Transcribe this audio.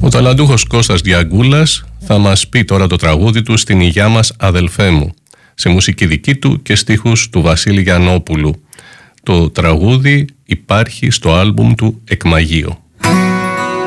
Ο ταλαντούχος Κώστας Διαγκούλας θα μας πει τώρα το τραγούδι του «Στην υγειά μας αδελφέ μου», σε μουσική δική του και στίχους του Βασίλη Γιαννόπουλου. Το τραγούδι υπάρχει στο άλμπουμ του «Εκμαγείο».